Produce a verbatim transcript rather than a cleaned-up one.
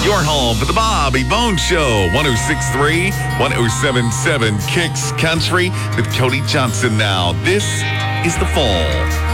Your home for the Bobby Bone Show. one oh six point three, one oh seven point seven Kicks Country with Cody Johnson now. This is the fall.